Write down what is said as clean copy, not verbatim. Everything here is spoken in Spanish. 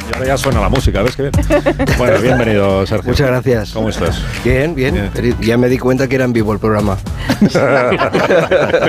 Y ahora ya suena la música, ¿ves qué bien? Bueno, bienvenido, Sergio. Muchas gracias. ¿Cómo estás? Bien. Ya me di cuenta que era en vivo el programa.